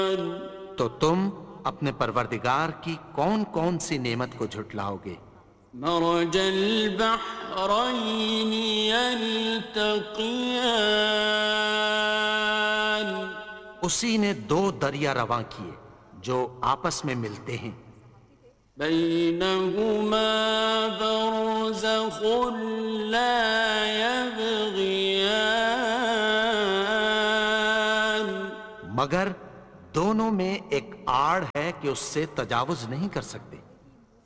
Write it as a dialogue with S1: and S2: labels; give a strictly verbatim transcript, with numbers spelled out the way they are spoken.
S1: तो तुम अपने परवरदिगार की कौन कौन सी नेमत को झुटलाओगे?
S2: مرج البحرين يلتقيان
S1: उसी ने दो दरिया रवां किए जो आपस में मिलते हैं।
S2: بينهما برزخ لا يبغيان
S1: मगर दोनों में एक आड़ है कि उससे तजावुज नहीं कर सकते।